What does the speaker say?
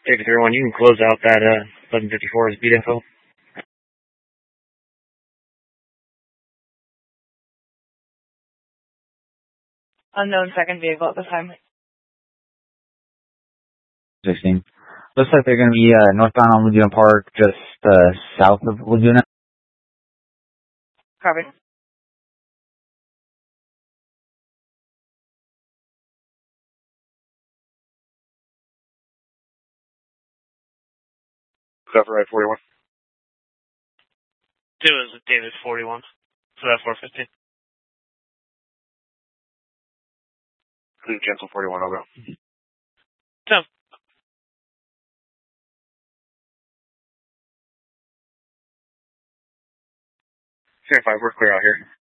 David 31, you can close out that 1154 as beat info. Unknown second vehicle at this time. 16. Looks like they're going to be northbound on Laguna Park, just south of Laguna. Copy. Cover right 41. It was David 41. So that's 415. Gentle 41, I'll go. Sounds. Sierra 5, we're clear out here.